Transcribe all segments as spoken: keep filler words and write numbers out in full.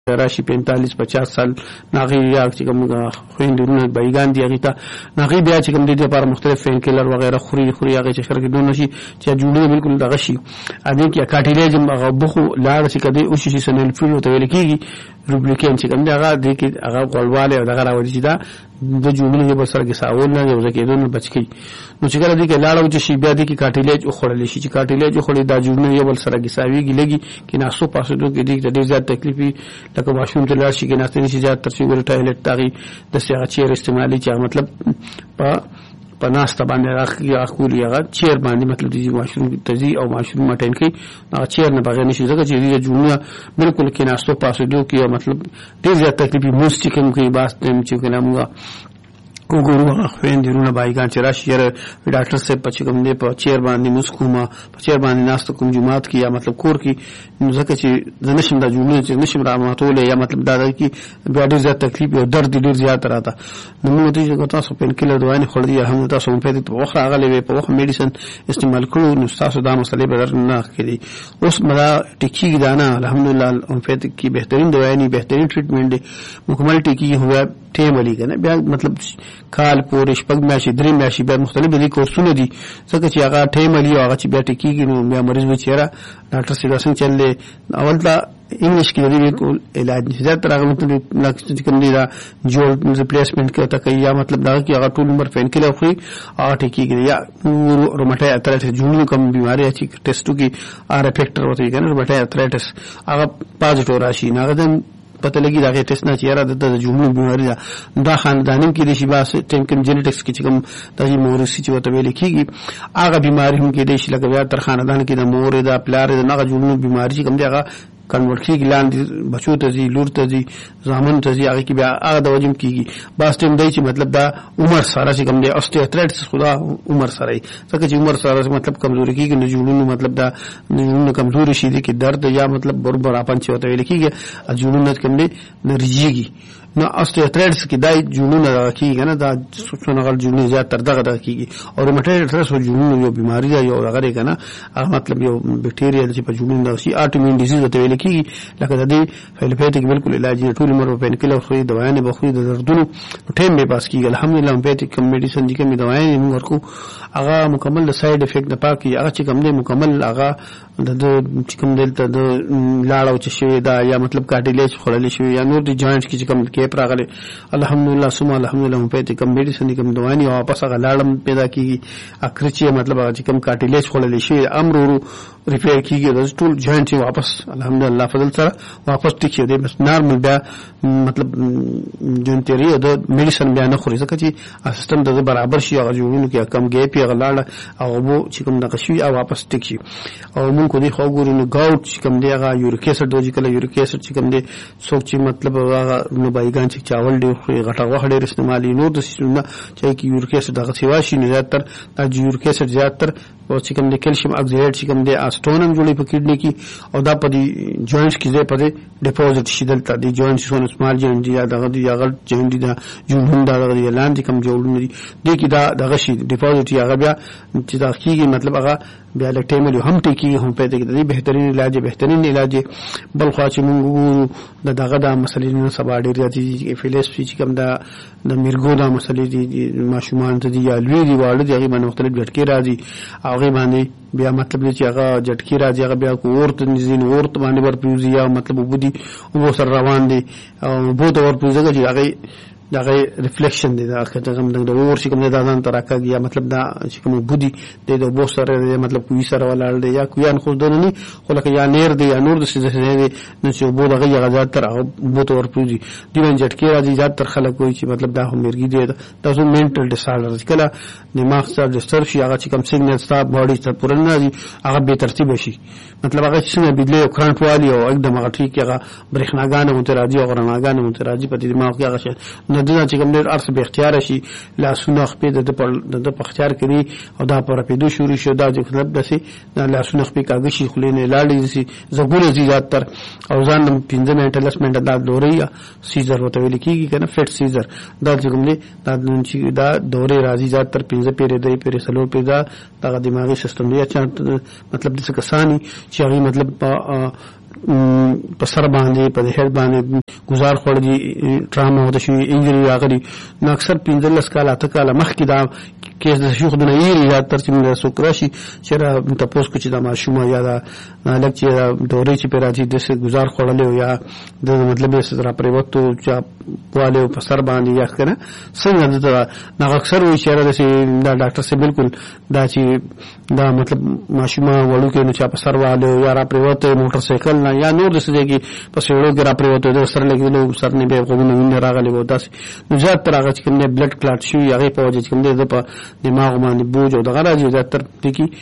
راشي پینتالیس پچاس سال ناغي یا چې کوم خويندونه بایګان دي هغه ته ناغي بیا چې کوم دي لپاره مختلف پین کیلر وغیرہ خوري خوري هغه چې خرګ دونه شي چې جوړونه بالکل دغه شي ا دې کې کاټیلیج هغه بخو لاړ چې کدي او شي سنل فلو ته ویل کیږي روبلیکین چې کوم هغه دې کې هغه غولواله او دغه راوړي چې دا د جوړونه په سر کې ساول نه یو ځکه دونه بچکی نو چې کله دې کې لاړو چې شي بیا دې کې کاټیلیج او خړلې شي چې کاټیلیج او خړې دا جوړونه یو بل سره کې ساويږي لګي کې ناسو پاسو کې دې ډېر زیات تکلیفي لکه واشروم ته لاړ شي کې ناشته نشي زیات تر څو ګل ټایلټ تاغي د سیغه چیر استعمالي چې مطلب په پناسته باندې راخي اخولي هغه چیر باندې مطلب دې واشروم تزي او واشروم مټین کې هغه چیر نه بغیر نشي ځکه چې دې جوړونه بالکل کې ناسو پاسو کې مطلب ډېر زیات تکلیفي موستیکم کې باس تم چې کلامه وګورو خويندرونه بایګان چې راشي ډاکټر صاحب په چې کوم دی په چیر باندې مسکوما په چیر باندې ناست کوم جماعت کې یا مطلب کور کې ځکه چې د نشم د جوړونه چې نشم را ماتول یا مطلب دا دی کې بیا ډېر زیات تکلیف او درد ډېر زیات راته نو موږ ته چې تاسو پین کیلر دوانه خوري هم تاسو په دې په وخت غلې په وخت میډیسن استعمال کړو نو تاسو دا مسلې به درنه کړی اوس مدا ټیکی دانا الحمدلله امفیت کی بهترین دوانه بهترین ټریټمنټ دی مکمل ټیکی هوا ټیم ولي کنه بیا مطلب کال پورې شپږ میاشتې درې میاشتې بیا مختلف دي کورسونه دي ځکه چې هغه ټایم لري هغه چې بیا ټکیږي نو بیا مریض به چیرې ډاکټر سره څنګه چلې اول دا انګلیش کې دی بالکل علاج نشي تر هغه مطلب چې کوم دی دا جوړ ریپلیسمنٹ کې تا کوي یا مطلب دا چې هغه ټول عمر پین کیلر خوري هغه ټکیږي یا روماتای ارترایټس جوړو کوم بیماری چې ټیسټو کې ار افیکټر وته کنه روماتای ارترایټس هغه پازیټیو راشي نه غدن پته لګي دا غي ټیسټ نه چیرې د جوړو بیماری دا دا خاندانم کې د شي باس ټینکن جینټکس کې کوم د مورثي چې وته ویل کېږي هغه بیماری هم کې د شي لګوي تر خاندان کې د مور د پلار د نه جوړو بیماری چې کوم دی هغه کنورټ کیږي لاندې بچو ته زی لور ته زی زامن ته زی هغه کې بیا هغه د وجم کیږي باس ټیم دی چې مطلب دا عمر سره چې کوم دی اوسټیاتریټس خدا عمر سره ځکه چې عمر سره مطلب کمزوري کیږي نو جوړونو مطلب دا جوړونو کمزوري شي دي کې درد یا مطلب بربر اپن چې وته ویل کیږي جوړونو کوم دی نرجیږي نو اوسټیاتریټس کې دای جوړونه راکیږي نه دا څونه غل جوړونه زیات تر دغه دغه کیږي او روماتایټس جوړونه یو بیماری ده یو هغه کنه هغه مطلب یو بکټیریا چې په جوړونه د شي اټومین ډیزیز ته ویل کیږي لکه د دې فیلوپیتیک بالکل علاج ټول عمر په پین کیلر خو دوايانې به خو د دردونو ټیم به پاس کیږي الحمدلله فیلوپیتیک کوم میډیسن دي کوم دوايانې موږ ورکو هغه مکمل ساید افیکټ نه پاکي هغه چې کوم دی مکمل هغه د چې کوم دلته د لاړو چې شوی دا یا مطلب کاټیلیج خړلې شوی یا نور دي جوائنټ کې چې کوم کې پراغله الحمدلله سم الحمدلله په دې کوم میډیسن کوم دواني او واپس هغه لاړم پیدا کیږي اکرچی مطلب هغه چې کوم کاټیلیج خړلې شوی امر ریپیر کیږي د ټول جوائنټ واپس الحمدلله فضل سره واپس ټیکي دی بس نارمل بیا مطلب جون تیری د میډیسن بیا نه خوري ځکه چې سیستم د برابر شي هغه جوړونو کې کم ګیپ یې غلاړه او وو چې کوم د قشوی او واپس ټیکي او مونږ کو دی خو ګورو نو گاوټ چې کوم دی هغه یوریک اسید دوی کله یوریک اسید چې کوم دی څوک چې مطلب هغه نو بایګان چې چاول دی غټه غوښه ډېر استعمالي نو د سونه چې کې یوریک اسید دغه سیوا شي نه زیاتره د یوریک اسید زیاتره او چې کوم دی کیلشیم اکسایډ چې کوم دی اسټونم جوړي په کډنی کې او دا په دې جوائنټس کې ځای په دې ډیپوزټ شي دلته دې جوائنټس ونه سمال جوائنټ دی دغه دی هغه جوائنټ دی دا جوړون دا دغه لاندې کوم جوړون دي دې کې دا دغه شي ډیپوزټ هغه بیا چې دا کېږي مطلب هغه بیا له ټیمل هم ټکی هم په دې کې دې بهترین علاج بهترین علاج بل خو چې موږ د دغه د مسلې نه سبا ډیر دي فیلس چې کوم دا د میرګو د مسلې دي ماشومان ته دی یا لوی دی واړه دي هغه باندې مختلف جټکی راځي هغه باندې بیا مطلب چې هغه جټکی راځي هغه بیا کوورت نزين ورت باندې ورپوزي یا مطلب وبدي او سر روان دي او بو ته ورپوزي چې هغه دغه ریفلیکشن دی دا که کوم د اور چې کوم د ځان ترکه یا مطلب دا چې کوم بودی د بو سره مطلب کوی سره ولاړ دی یا کویان خو دونه خو لکه یا نیر دی یا نور د څه دی نو چې بو دغه غزاد تر بو تور پوزي دی ون جټکی راځي ځات تر خلک کوي چې مطلب دا هم مرګي دی دا زو مینټل ډیسارډر کله دماغ سره ډیسټرب شي هغه چې کوم سیګنل ستا باډي ته پورن نه دي هغه به ترتیب شي مطلب هغه څنګه بدلی او کرنٹ والی او एकदम هغه ټیک هغه برېښناګانې متراځي او غرناګانې متراځي په دماغ کې هغه د دې چې کوم ډېر ارث به اختیار شي لاسونه خپې د د اختیار کړي او دا پر پیدو شروع شو دا چې مطلب دسي لاسونه خپې کاږي شي خلینه لاړې شي زګونه زیات تر او ځان پنځه منټه لس منټه دا دوري سیزر وته ویل کیږي کنه فټ سیزر دا چې کوم دی دا چې دا دوري راځي زیات تر پنځه پیری دی پیری سلو پیدا دا دماغي سیستم دی چې مطلب د څه کسانی چې هغه مطلب په سر باندې په هډ باندې گزار خور دي ټراما او د شي انجری راغلي نو اکثر پنځلس کال اته کال مخکې دا کیس د شيخ د نیر یا ترتیب د سوکراشي چې را تاسو کو چې دا ماشومه یا دا لکه چې دورې چې پیراځي د څه گزار خورلې یا د مطلب یې سره پریوتو چې والو په سر باندې یا کنه څنګه دا نو اکثر وی چې دا ډاکټر سره بالکل دا چې دا مطلب ماشومه وړو کې نو چې په سر والو یا را پریوته موټر سایکل نه یا نور د څه کې په سیړو کې را پریوته د سر لګیدل سر نه به غوونه ویني راغلي و داس نو زیات تر هغه چې کوم بلډ کلاټ شي هغه په وجه چې کوم دې په دماغ باندې بوج او دغه راځي زیات تر دي کې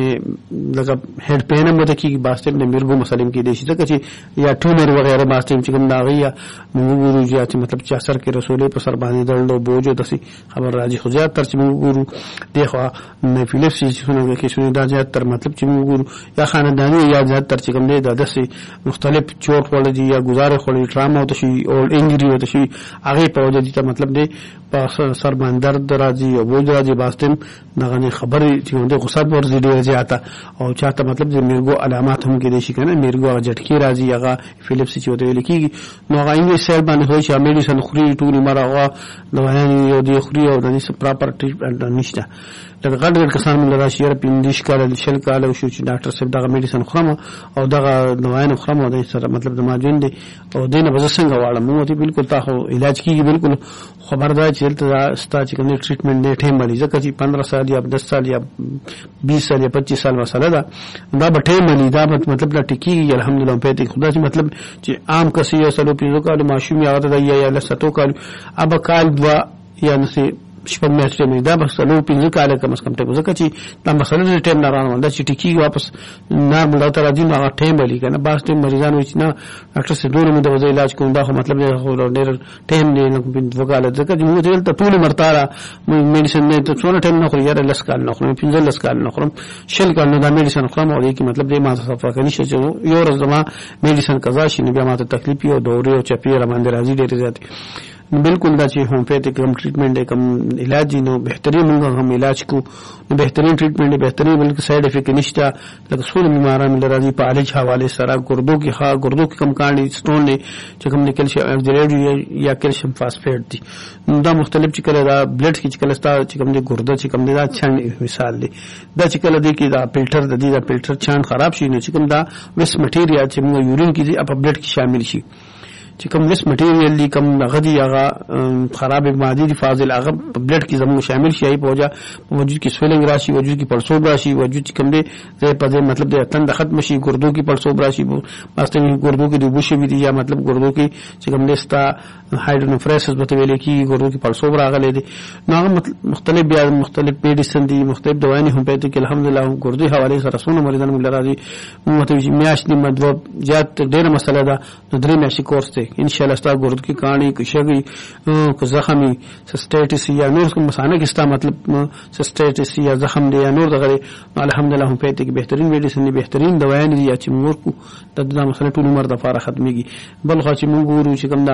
لکه هډ پین هم وته کې باسټم د مرګو مسلم کې دي چې چې یا ټومر وغیرہ باسټم چې کوم داغي یا موږ ګورو چې مطلب چې اثر کې رسولې په سر باندې درلو بوج او دسي خبر راځي خو زیات تر چې موږ ګورو دغه نفلیپسي چې څنګه کې شنو دا زیات تر مطلب چې موږ ګورو یا خاندانی یا زیات تر چې کوم دي د دسي مختلف چوټ وړ دي یا گزارې خوري ټراما او تشي او انجری او تشي هغه په وجه دي مطلب دی په سر باندې درد راځي او بوج راځي باسټم دغه خبرې چې د غصه ورزي ډیر زیاته او چاته مطلب د میرګو علامات هم کې دي شي کنه میرګو جټکی راځي هغه فلیپس چې وته لیکيږي نو هغه انګلیش سیل باندې هوي چې میډیسن خوري ټول مرغه دوايان یو دی خوري او د دې پراپر ټریټمنټ نشته لکه غړ غړ کسان من راشي را پندیش کال شل کال او شو چې ډاکټر صاحب دغه میډیسن خورم او دغه دوايان خورم او د سره مطلب د ماجون دي او دینه بز څنګه واړم مو ته بالکل تاسو علاج کیږي بالکل خبردار چې تل ستا چې کوم ټریټمنټ دی ټیم ملي ځکه چې پندرہ سال یا دس سال یا بیس سال یا پچیس سال مسله ده دا به ټیم ملي دا مطلب لا ټکی الحمدلله په دې خدای چې مطلب چې عام کسي یا سلو پیزو کالو ماشوم یا د یا لساتو کالو اب کال دوا یا نسي شپږ میاشتې مې دا بس نو پنځه کاله کم از کم ټیم ځکه چې دا مسله د ټیم نه روانه ده چې ټکی واپس نارمل او تر دې نو ټیم ولي کنه باس ټیم مریضان وي چې نه ډاکټر سره دوه مو د علاج کوم دا خو مطلب نه خو ډېر ټیم دی نو په وکاله ځکه چې موږ ته ټول مرتاره میډیسن نه ته څونه ټیم نه خو یاره لس کال نه خو پنځه لس کال نه خو شل کال نو دا میډیسن خو مو دی کې مطلب دې ما صفه کوي چې یو ورځ ما میډیسن قضا شي نو بیا ما ته تکلیف یو دورې او چپی را باندې راځي ډېر زیات بالکل دا چې هومیوپیتیک کم ټریټمنټ دی کم علاج نو بهترین موږ هم علاج کو نو بهترین ټریټمنټ دی بهترین بلکې سایډ افیکټ نشته لکه څول بیماران مل راځي په علاج حواله سره ګردو کې ښه ګردو کې کم کاڼي سټون دی چې کوم د کیلشیم اکسیلیټ یا کیلشیم فاسفیټ دی دا مختلف چې کله دا بلډ کې چې کله ستا چې کوم دی ګرده چې کوم دی دا چاند مثال دی دا چې کله دی کې دا فلټر د دې دا فلټر چاند خراب شي نو چې کوم دا ویس مټیریال چې موږ یورین کې دی په بلډ کې شامل شي چې کوم ویس مټیریال دی کوم غدي هغه خراب مادي دي فاضل هغه بلډ کې زموږ شامل شي په وجه وجود کې سویلنګ راشي وجود کې پړسوب راشي وجود چې کوم دی زه په دې مطلب د تند ختم شي ګردو کې پړسوب راشي واسطه ګردو کې د بوشي وي یا مطلب ګردو کې چې کوم دستا هایډرونفریسس بته ویل کې ګردو کې پړسوب راغلي دي نو هغه مختلف بیا مختلف میډیسن دي مختلف دوايان هم پېته کې الحمدلله ګردو حواله سره سونه مریضان مل راځي مو ته میاش دي مدو جات ډېر مسله ده نو درې میاشتې کورس دی ان شاء الله ستا ګرد کی کانی کی شګي کو زخمي سسټایټس یا نور کوم مسانه کې ستا مطلب سسټایټس یا زخم دی یا نور دغه الحمدلله هم پېته کې بهترین میډیسن دي بهترین دوايان دي چې موږ کو د دا مسله ټول عمر د فار ختميږي بل خو چې موږ ګورو چې کوم دا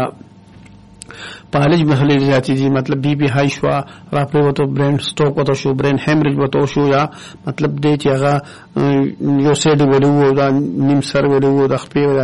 پالج محلي ذاتي دي مطلب بي بي هاي شو را په وته برین سټوک وته شو برین هیمریج وته شو یا مطلب دې چې هغه یو سیډ ویلو دا نیم سر ویلو د خپل